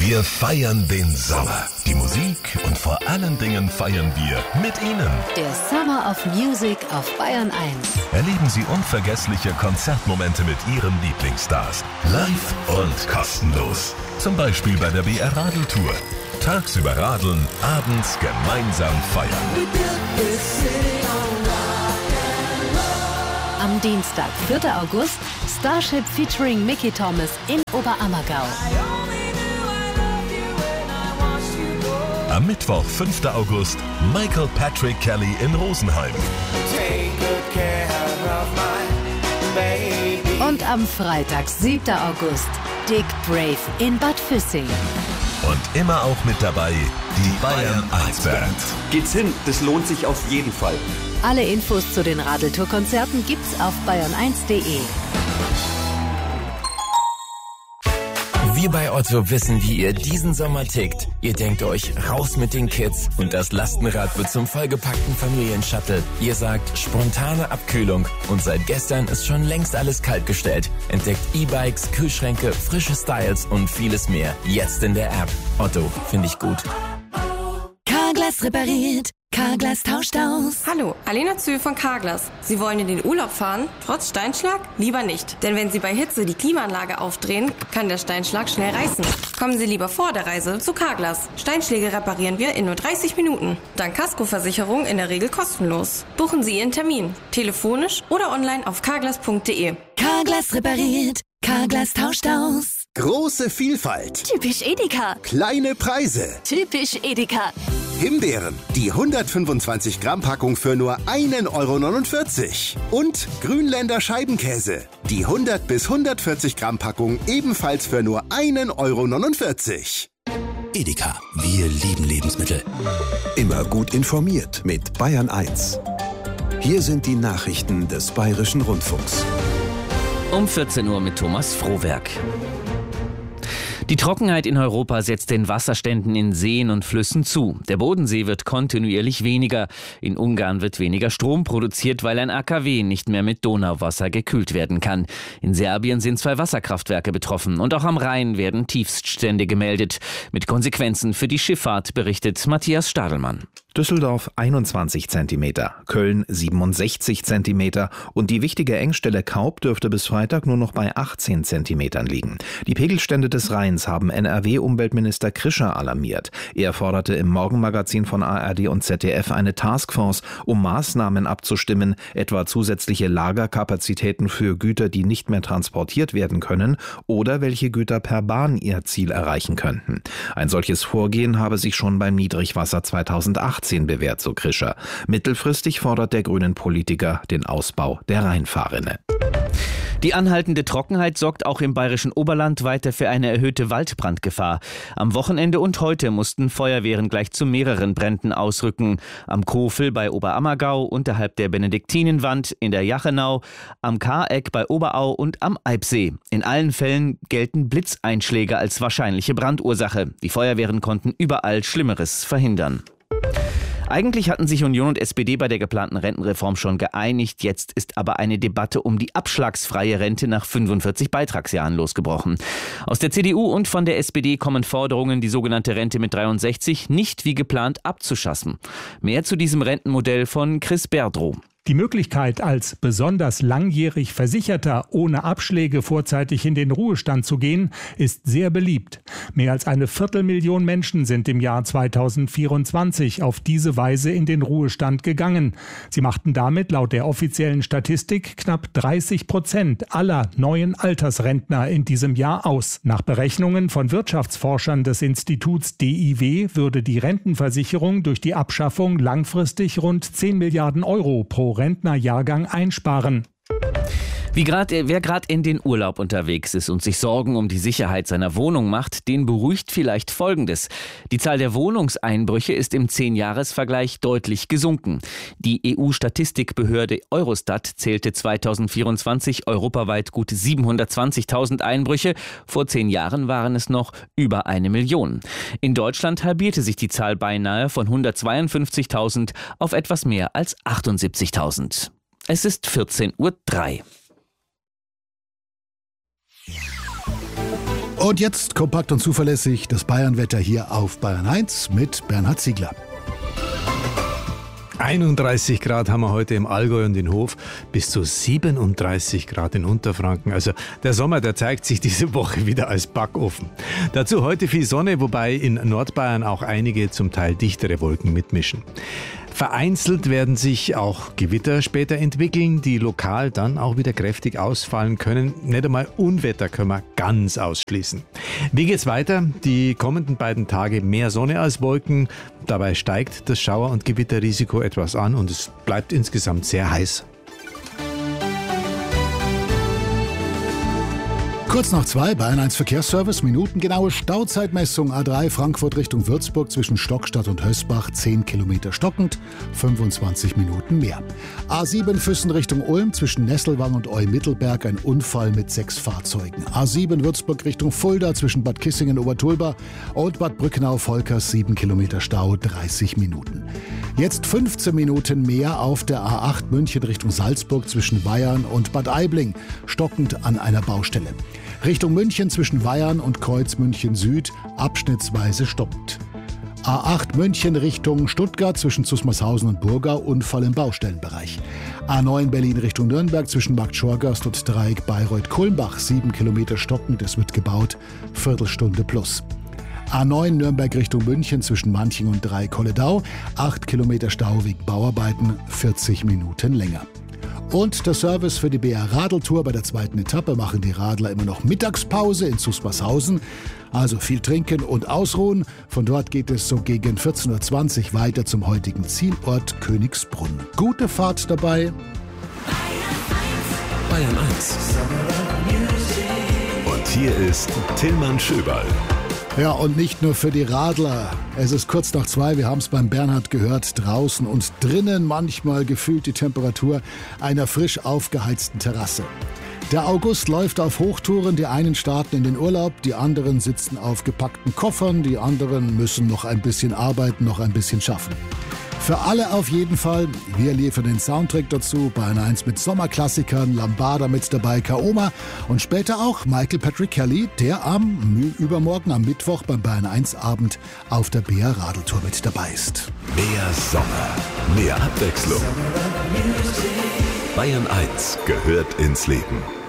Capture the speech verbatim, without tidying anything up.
Wir feiern den Sommer, die Musik und vor allen Dingen feiern wir mit Ihnen. Der Summer of Music auf Bayern eins. Erleben Sie unvergessliche Konzertmomente mit Ihren Lieblingsstars. Live und kostenlos. Zum Beispiel bei der B R Radeltour. Tagsüber radeln, abends gemeinsam feiern. Am Dienstag, vierter August, Starship featuring Mickey Thomas in Oberammergau. Am Mittwoch, fünfter August, Michael Patrick Kelly in Rosenheim. Und am Freitag, siebter August, Dick Brave in Bad Füssing. Und immer auch mit dabei die Bayern eins Band. Geht's hin, das lohnt sich auf jeden Fall. Alle Infos zu den Radeltour-Konzerten gibt's auf bayern eins punkt de. Wir bei Otto wissen, wie ihr diesen Sommer tickt. Ihr denkt euch, raus mit den Kids und das Lastenrad wird zum vollgepackten Familienshuttle. Ihr sagt, spontane Abkühlung und seit gestern ist schon längst alles kaltgestellt. Entdeckt E-Bikes, Kühlschränke, frische Styles und vieles mehr. Jetzt in der App. Otto, finde ich gut. Carglass repariert. Carglass tauscht aus. Hallo, Alena Zühl von Carglass. Sie wollen in den Urlaub fahren, trotz Steinschlag? Lieber nicht. Denn wenn Sie bei Hitze die Klimaanlage aufdrehen, kann der Steinschlag schnell reißen. Kommen Sie lieber vor der Reise zu Carglass. Steinschläge reparieren wir in nur dreißig Minuten. Dank Kaskoversicherung in der Regel kostenlos. Buchen Sie Ihren Termin. Telefonisch oder online auf carglass punkt de. Carglass repariert. Carglass tauscht aus. Große Vielfalt. Typisch Edeka. Kleine Preise. Typisch Edeka. Himbeeren, die hundertfünfundzwanzig Gramm Packung für nur ein Euro neunundvierzig. Und Grünländer Scheibenkäse, die hundert bis hundertvierzig Gramm Packung ebenfalls für nur ein Euro neunundvierzig. Edeka, wir lieben Lebensmittel. Immer gut informiert mit Bayern eins. Hier sind die Nachrichten des Bayerischen Rundfunks. Um vierzehn Uhr mit Thomas Frohwerk. Die Trockenheit in Europa setzt den Wasserständen in Seen und Flüssen zu. Der Bodensee wird kontinuierlich weniger. In Ungarn wird weniger Strom produziert, weil ein A K W nicht mehr mit Donauwasser gekühlt werden kann. In Serbien sind zwei Wasserkraftwerke betroffen. Und auch am Rhein werden Tiefststände gemeldet. Mit Konsequenzen für die Schifffahrt, berichtet Matthias Stadelmann. Düsseldorf einundzwanzig Zentimeter, Köln siebenundsechzig Zentimeter und die wichtige Engstelle Kaub dürfte bis Freitag nur noch bei achtzehn Zentimetern liegen. Die Pegelstände des Rheins haben N R W-Umweltminister Krischer alarmiert. Er forderte im Morgenmagazin von A R D und Z D F eine Taskforce, um Maßnahmen abzustimmen, etwa zusätzliche Lagerkapazitäten für Güter, die nicht mehr transportiert werden können oder welche Güter per Bahn ihr Ziel erreichen könnten. Ein solches Vorgehen habe sich schon beim Niedrigwasser zweitausendachtzehn bewährt, so Krischer. Mittelfristig fordert der grünen Politiker den Ausbau der Rheinfahrrinne. Die anhaltende Trockenheit sorgt auch im bayerischen Oberland weiter für eine erhöhte Waldbrandgefahr. Am Wochenende und heute mussten Feuerwehren gleich zu mehreren Bränden ausrücken. Am Kofel bei Oberammergau, unterhalb der Benediktinenwand, in der Jachenau, am Kareck bei Oberau und am Eibsee. In allen Fällen gelten Blitzeinschläge als wahrscheinliche Brandursache. Die Feuerwehren konnten überall Schlimmeres verhindern. Eigentlich hatten sich Union und S P D bei der geplanten Rentenreform schon geeinigt. Jetzt ist aber eine Debatte um die abschlagsfreie Rente nach fünfundvierzig Beitragsjahren losgebrochen. Aus der C D U und von der S P D kommen Forderungen, die sogenannte Rente mit dreiundsechzig nicht wie geplant abzuschaffen. Mehr zu diesem Rentenmodell von Chris Berdrow. Die Möglichkeit, als besonders langjährig Versicherter ohne Abschläge vorzeitig in den Ruhestand zu gehen, ist sehr beliebt. Mehr als eine Viertelmillion Menschen sind im Jahr zweitausendvierundzwanzig auf diese Weise in den Ruhestand gegangen. Sie machten damit laut der offiziellen Statistik knapp dreißig Prozent aller neuen Altersrentner in diesem Jahr aus. Nach Berechnungen von Wirtschaftsforschern des Instituts D I W würde die Rentenversicherung durch die Abschaffung langfristig rund zehn Milliarden Euro pro Rentnerjahrgang einsparen. Wie grad, wer gerade in den Urlaub unterwegs ist und sich Sorgen um die Sicherheit seiner Wohnung macht, den beruhigt vielleicht Folgendes. Die Zahl der Wohnungseinbrüche ist im Zehn-Jahres-Vergleich deutlich gesunken. Die E U-Statistikbehörde Eurostat zählte zweitausendvierundzwanzig europaweit gut siebenhundertzwanzigtausend Einbrüche. Vor zehn Jahren waren es noch über eine Million. In Deutschland halbierte sich die Zahl beinahe von hundertzweiundfünfzigtausend auf etwas mehr als achtundsiebzigtausend. Es ist vierzehn Uhr drei. Und jetzt kompakt und zuverlässig das Bayernwetter hier auf Bayern eins mit Bernhard Ziegler. einunddreißig Grad haben wir heute im Allgäu und in Hof, bis zu siebenunddreißig Grad in Unterfranken. Also der Sommer, der zeigt sich diese Woche wieder als Backofen. Dazu heute viel Sonne, wobei in Nordbayern auch einige zum Teil dichtere Wolken mitmischen. Vereinzelt werden sich auch Gewitter später entwickeln, die lokal dann auch wieder kräftig ausfallen können. Nicht einmal Unwetter können wir ganz ausschließen. Wie geht's weiter? Die kommenden beiden Tage mehr Sonne als Wolken. Dabei steigt das Schauer- und Gewitterrisiko etwas an und es bleibt insgesamt sehr heiß. Kurz nach zwei, Bayern eins Verkehrsservice, minutengenaue Stauzeitmessung A drei Frankfurt Richtung Würzburg zwischen Stockstadt und Hösbach, zehn Kilometer stockend, fünfundzwanzig Minuten mehr. A sieben Füssen Richtung Ulm zwischen Nesselwang und Eu-Mittelberg, ein Unfall mit sechs Fahrzeugen. A sieben Würzburg Richtung Fulda zwischen Bad Kissingen-Obertulba und Bad Brückenau-Volkers, sieben Kilometer Stau, dreißig Minuten. Jetzt fünfzehn Minuten mehr auf der A acht München Richtung Salzburg zwischen Weyarn und Bad Aibling, stockend an einer Baustelle. Richtung München zwischen Weyarn und Kreuz München Süd, abschnittsweise stoppend. A acht München Richtung Stuttgart zwischen Zusmarshausen und Burgau, Unfall im Baustellenbereich. A neun Berlin Richtung Nürnberg zwischen Markt Schorgast und Dreieck Bayreuth-Kulmbach, sieben Kilometer stockend, es wird gebaut, Viertelstunde plus. A neun Nürnberg Richtung München zwischen Manching und Dreieck-Holledau, acht Kilometer Stau wegen Bauarbeiten, vierzig Minuten länger. Und der Service für die B R Radeltour bei der zweiten Etappe machen die Radler immer noch Mittagspause in Zusmarshausen. Also viel trinken und ausruhen. Von dort geht es so gegen vierzehn Uhr zwanzig weiter zum heutigen Zielort Königsbrunn. Gute Fahrt dabei. Bayern eins. Und hier ist Tillmann Schöberl. Ja, und nicht nur für die Radler. Es ist kurz nach zwei, wir haben es beim Bernhard gehört, draußen und drinnen manchmal gefühlt die Temperatur einer frisch aufgeheizten Terrasse. Der August läuft auf Hochtouren, die einen starten in den Urlaub, die anderen sitzen auf gepackten Koffern, die anderen müssen noch ein bisschen arbeiten, noch ein bisschen schaffen. Für alle auf jeden Fall. Wir liefern den Soundtrack dazu. Bayern eins mit Sommerklassikern, Lambada mit dabei, Kaoma und später auch Michael Patrick Kelly, der am übermorgen am Mittwoch beim Bayern eins Abend auf der B R Radeltour mit dabei ist. Mehr Sommer, mehr Abwechslung. Bayern eins gehört ins Leben.